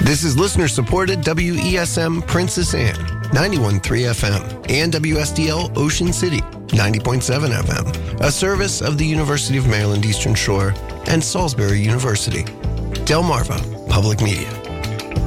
This is listener-supported WESM Princess Anne, 91.3 FM, and WSDL Ocean City, 90.7 FM, a service of the University of Maryland Eastern Shore and Salisbury University. Delmarva Public Media.